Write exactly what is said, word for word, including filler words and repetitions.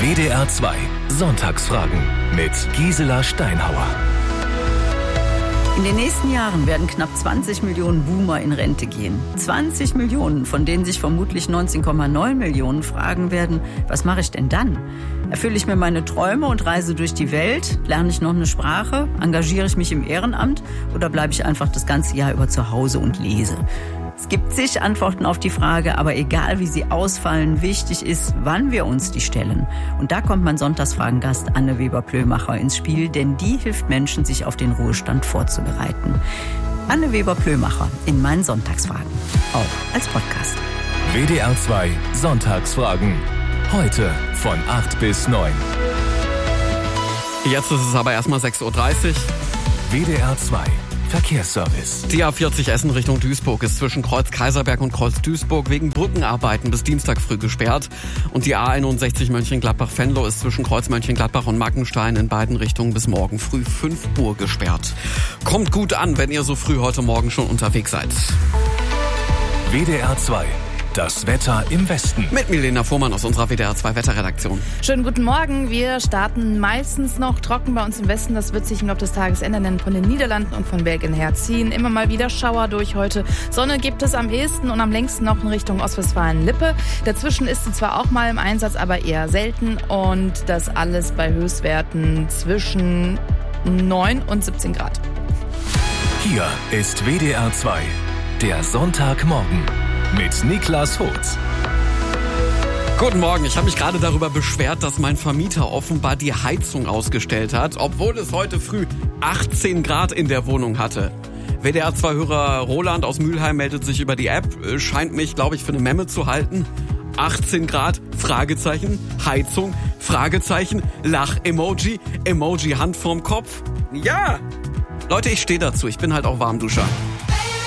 W D R zwei Sonntagsfragen mit Gisela Steinhauer. In den nächsten Jahren werden knapp zwanzig Millionen Boomer in Rente gehen. zwanzig Millionen, von denen sich vermutlich neunzehn Komma neun Millionen fragen werden, was mache ich denn dann? Erfülle ich mir meine Träume und reise durch die Welt? Lerne ich noch eine Sprache? Engagiere ich mich im Ehrenamt? Oder bleibe ich einfach das ganze Jahr über zu Hause und lese? Es gibt zig Antworten auf die Frage, aber egal wie sie ausfallen, wichtig ist, wann wir uns die stellen. Und da kommt mein Sonntagsfragengast Anne Weber-Plömacher ins Spiel, denn die hilft Menschen, sich auf den Ruhestand vorzubereiten. Anne Weber-Plömacher in meinen Sonntagsfragen, auch als Podcast. W D R zwei Sonntagsfragen, heute von acht bis neun. Jetzt ist es aber erstmal sechs Uhr dreißig. W D R zwei Verkehrsservice. Die A vierzig Essen Richtung Duisburg ist zwischen Kreuz Kaiserberg und Kreuz Duisburg wegen Brückenarbeiten bis Dienstag früh gesperrt. Und die A einundsechzig Mönchengladbach-Venlo ist zwischen Kreuz Mönchengladbach und Mackenstein in beiden Richtungen bis morgen früh fünf Uhr gesperrt. Kommt gut an, wenn ihr so früh heute Morgen schon unterwegs seid. W D R zwei. Das Wetter im Westen. Mit Milena Fuhrmann aus unserer W D R zwei Wetterredaktion. Schönen guten Morgen. Wir starten meistens noch trocken bei uns im Westen. Das wird sich im Laufe des Tages ändern, denn von den Niederlanden und von Belgien her ziehen immer mal wieder Schauer durch heute. Sonne gibt es am ehesten und am längsten noch in Richtung Ostwestfalen-Lippe. Dazwischen ist sie zwar auch mal im Einsatz, aber eher selten. Und das alles bei Höchstwerten zwischen neun und siebzehn Grad. Hier ist W D R zwei, der Sonntagmorgen mit Niklas Hotz. Guten Morgen, ich habe mich gerade darüber beschwert, dass mein Vermieter offenbar die Heizung ausgestellt hat, obwohl es heute früh achtzehn Grad in der Wohnung hatte. W D R zwei-Hörer Roland aus Mülheim meldet sich über die App, scheint mich, glaube ich, für eine Memme zu halten. achtzehn Grad, Fragezeichen, Heizung, Fragezeichen, Lach-Emoji, Emoji Hand vorm Kopf. Ja, Leute, ich stehe dazu, ich bin halt auch Warmduscher.